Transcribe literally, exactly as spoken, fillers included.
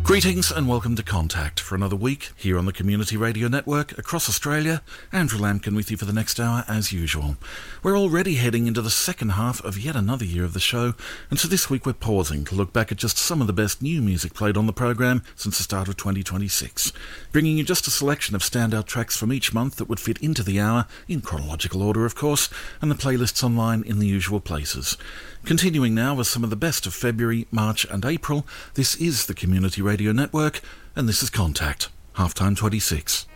Greetings and welcome to Contact for another week here on the Community Radio Network across Australia. Andrew Lampkin with you for the next hour as usual. We're already heading into the second half of yet another year of the show, and so this week we're pausing to look back at just some of the best new music played on the program since the start of twenty twenty-six, bringing you just a selection of standout tracks from each month that would fit into the hour, in chronological order of course, and the playlists online in the usual places. Continuing now with some of the best of February, March and April, this is the Community Radio Network, and this is Contact, Halftime twenty-six.